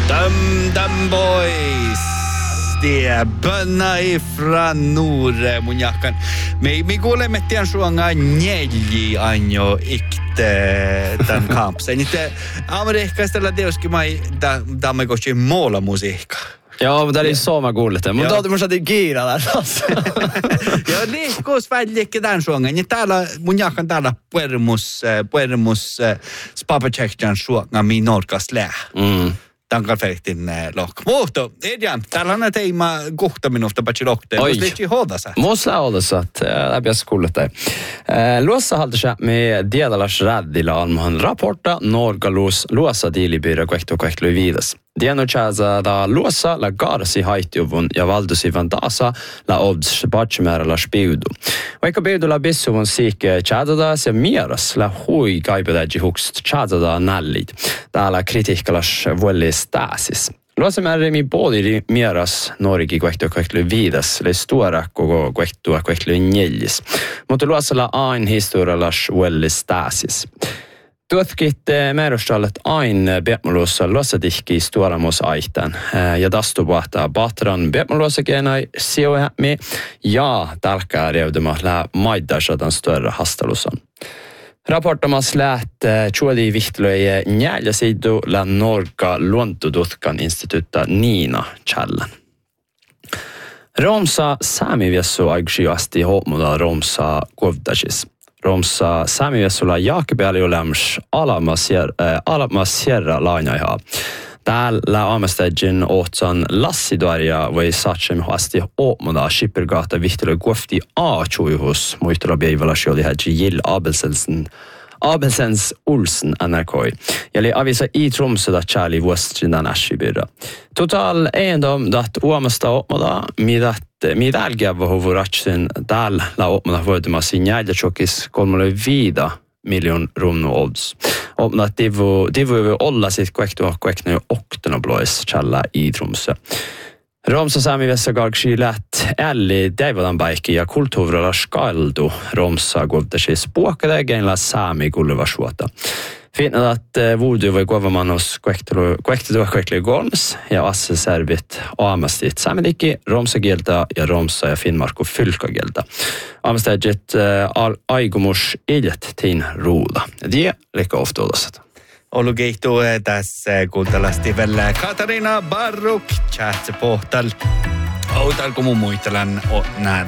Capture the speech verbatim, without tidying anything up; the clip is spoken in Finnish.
Dum Dum Boys. Det är bönna ifrån norr, mun jahkan. Me, me kuulemme tien suonga neljä anjo ikte tämän kampsen. Niitä amerikkalaisella teoskin mai damme koski måla musiikka. Ja, men det är ju så man går lite. Men då hade man satt i gira där. Ja, liikkuus väljekki tämän suonga. Ja täällä mun jahkan täällä puermus, puermus spapachekjan suonga mi norkas lää. Mm. Tankar fehtin lohk. Mutta, Edjan, täällä on teema kohta minusta patsi lohteen. Oi. Musta liitsi hoodassa. Musta hoodassa, että läpiäs kuulette. Luossa haltasa me diedalas räddillä almahan raporta norga luossa diilibyrä kuehtu kuehtu viidas. Dieno chasa da luossa la garsi haitjuvun ja valdusi vandasa la odds batchmäärä la spiudu. Vaikka spiudu la bissuvun siike chadada se mieras la hui kaipedäji hukst chadada nällit. Täällä kritiikkalas vuolis täsis. Luossa määrimi puoli mieras norigi kuehtu kuehtu viidas le stora koko kuehtu kuehtu neljis. Mutta luossa la ain historialas vuolis täsis. Tuotkit määrustallet ain beetmuluossa luossadihki stuoramos aihtan ja dastu puhtaa batran beetmuluossakenai sijoihämi ja tälkää reuduma lää maiddasadan större hastalusan. Raportamas läht tjuoli vihtlöje njälja sidu lä Norga luontodutkan instituutta Niina Challan. Romsa saamiviessu aigsiasti hoopmuda Romsa kovdasis. Romsa saamiviessulla jaakepeali läms alamas sierra lainaihaa. Täällä aamestedjin ohtsan lassiduaria voi satsem haasti hoopmuda Skippergata vihtlöje kuofti A-tjuihus muistella beivalas joli hädji Jill Abelsensen Abelsens Olsen N R K. Jeli avisa i Tromsø da kjærlig vuostrindan äskibyrra. Total eiendom dat uamasta opmada, midat midälgiävä huvuratsin täällä la opmada voidumasi njäljatsokis kolmalle viida miljon rumno odds. Opmada divu divu olla sit kuektua kueknu oktona blois kjällä i Tromsø. Romsa saami vessa galgsi läht älli deivadan baikki ja kulttuurilla skaldu Romsa kovdasi spuokada genla saami kulleva suota. Finna att vuodu voi kuovamannos kuektelu kuektelu kuektelu golms ja asse servit aamastit saamidikki Romsa kieltä ja Romsa ja Finnmarku fylkakieltä. Aamastajit aigumus iljet tiin ruuda. Det lika ofta olasat. Ollut keihtuu tässä kuuntelasti vielä Katarina Baruk chat pohtal. Outal kun mun muistelan näin